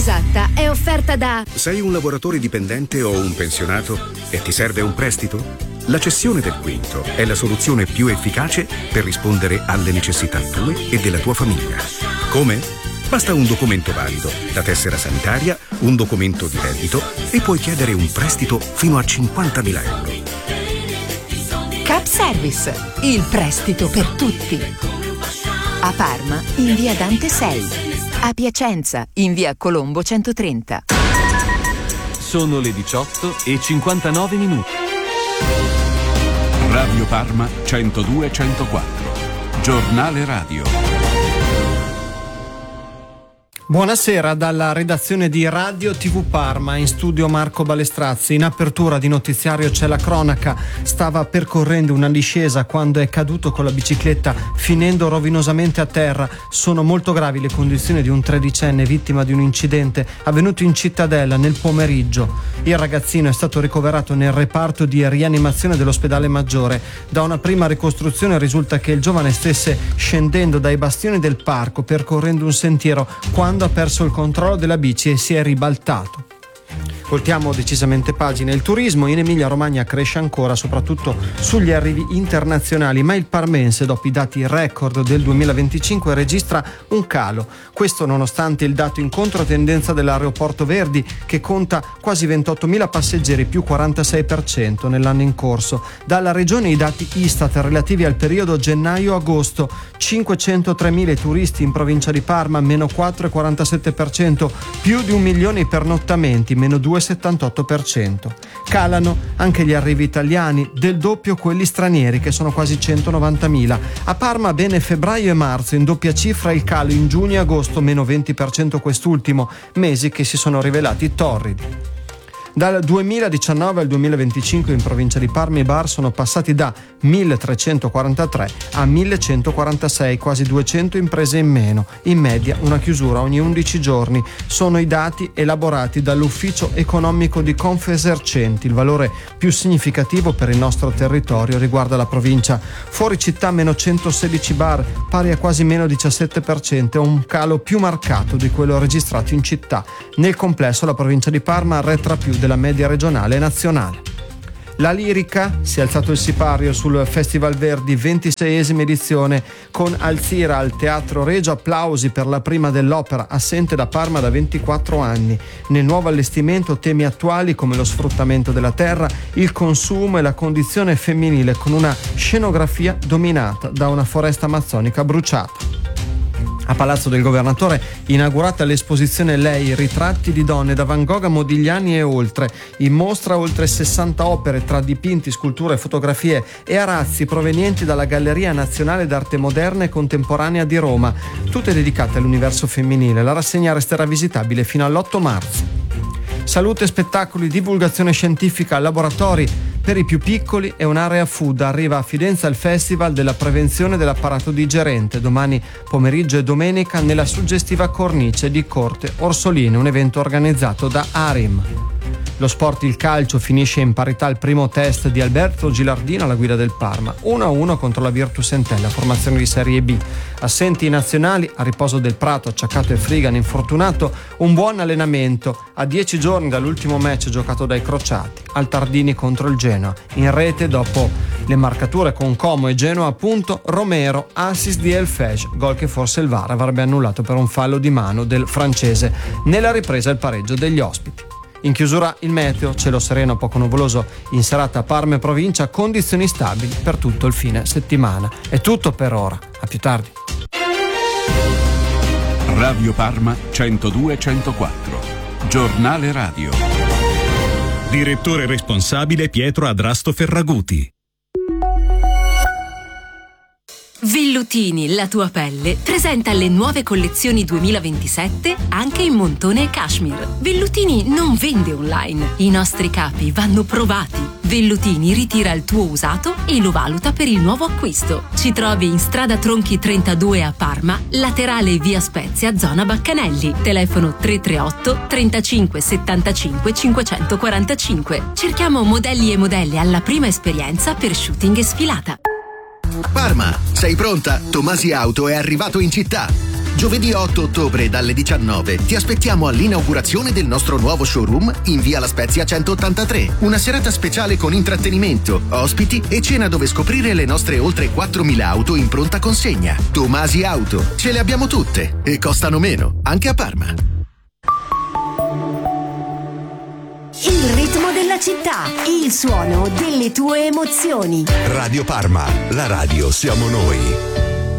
esatta è offerta da... Sei un lavoratore dipendente o un pensionato e ti serve un prestito? La cessione del quinto è la soluzione più efficace per rispondere alle necessità tue e della tua famiglia. Come? Basta un documento valido, la tessera sanitaria, un documento di reddito e puoi chiedere un prestito fino a 50.000 euro. Cap Service, il prestito per tutti. A Parma, in via Dante 6. A Piacenza, in via Colombo 130. Sono le 18:59. Radio Parma 102-104. Giornale radio. Buonasera dalla redazione di Radio TV Parma, in studio Marco Balestrazzi. In apertura di notiziario c'è la cronaca. Stava percorrendo una discesa quando è caduto con la bicicletta, finendo rovinosamente a terra. Sono molto gravi le condizioni di un tredicenne vittima di un incidente avvenuto in Cittadella nel pomeriggio. Il ragazzino è stato ricoverato nel reparto di rianimazione dell'ospedale Maggiore. Da una prima ricostruzione risulta che il giovane stesse scendendo dai bastioni del parco, percorrendo un sentiero, quando ha perso il controllo della bici e si è ribaltato. Voltiamo decisamente pagina. Il turismo in Emilia-Romagna cresce ancora, soprattutto sugli arrivi internazionali, ma il parmense, dopo i dati record del 2025, registra un calo. Questo nonostante il dato in controtendenza dell'aeroporto Verdi, che conta quasi 28.000 passeggeri, più 46% nell'anno in corso. Dalla regione i dati Istat relativi al periodo gennaio-agosto: 503.000 turisti in provincia di Parma, meno 4,47%, più di 1 milione i pernottamenti, meno 2,78%. Calano anche gli arrivi italiani, del doppio quelli stranieri, che sono quasi 190.000. A Parma bene febbraio e marzo, in doppia cifra il calo in giugno e agosto, meno 20% quest'ultimo, mesi che si sono rivelati torridi. Dal 2019 al 2025 in provincia di Parma i bar sono passati da 1.343 a 1.146, quasi 200 imprese in meno, in media una chiusura ogni 11 giorni. Sono i dati elaborati dall'ufficio economico di Confesercenti. Il valore più significativo per il nostro territorio riguarda la provincia. Fuori città meno 116 bar, pari a quasi meno 17%, un calo più marcato di quello registrato in città. Nel complesso la provincia di Parma arretra più della media regionale e nazionale. La lirica si è alzato il sipario sul Festival Verdi, 26esima edizione, con Alzira al Teatro Regio. Applausi per la prima dell'opera, assente da Parma da 24 anni. Nel nuovo allestimento temi attuali come lo sfruttamento della terra, il consumo e la condizione femminile, con una scenografia dominata da una foresta amazzonica bruciata. A Palazzo del Governatore inaugurata l'esposizione Lei, ritratti di donne da Van Gogh a Modigliani e oltre. In mostra oltre 60 opere tra dipinti, sculture, fotografie e arazzi provenienti dalla Galleria Nazionale d'Arte Moderna e Contemporanea di Roma, tutte dedicate all'universo femminile. La rassegna resterà visitabile fino all'8 marzo. Salute, spettacoli, divulgazione scientifica, laboratori per i più piccoli e un'area food. Arriva a Fidenza il Festival della prevenzione dell'apparato digerente, domani pomeriggio e domenica nella suggestiva cornice di Corte Orsolini, un evento organizzato da Arim. Lo sport, il calcio, finisce in parità al primo test di Alberto Gilardino alla guida del Parma, 1-1 contro la Virtus Entella, formazione di Serie B. Assenti i nazionali, a riposo del Prato, Acciaccato e Frigan infortunato, un buon allenamento a 10 giorni dall'ultimo match giocato dai crociati, al Tardini contro il Genoa. In rete, dopo le marcature con Como e Genoa, appunto, Romero, assist di El Fej, gol che forse il VAR avrebbe annullato per un fallo di mano del francese. Nella ripresa il pareggio degli ospiti. In chiusura il meteo, cielo sereno poco nuvoloso in serata a Parma e provincia, condizioni stabili per tutto il fine settimana. È tutto per ora, a più tardi. Radio Parma 102-104, Giornale radio. Direttore responsabile Pietro Adrasto Ferraguti. Vellutini, la tua pelle, presenta le nuove collezioni 2027 anche in montone e cashmere. Vellutini non vende online, i nostri capi vanno provati. Vellutini ritira il tuo usato e lo valuta per il nuovo acquisto. Ci trovi in strada Tronchi 32 a Parma, laterale via Spezia, zona Baccanelli. Telefono 338 35 75 545. Cerchiamo modelli e modelle alla prima esperienza per shooting e sfilata. Parma, sei pronta? Tomasi Auto è arrivato in città. Giovedì 8 ottobre dalle 19 ti aspettiamo all'inaugurazione del nostro nuovo showroom in via La Spezia 183. Una serata speciale con intrattenimento, ospiti e cena dove scoprire le nostre oltre 4.000 auto in pronta consegna. Tomasi Auto, ce le abbiamo tutte e costano meno, anche a Parma. Il ritmo della città, il suono delle tue emozioni. Radio Parma, la radio siamo noi.